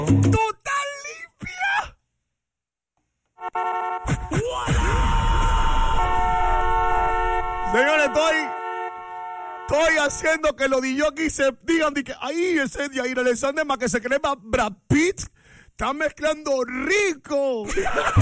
¡Total limpia! Señores, estoy haciendo que los DJ se digan de que ahí ese de ahí Alexander más que se cree Brad Pitt está mezclando rico.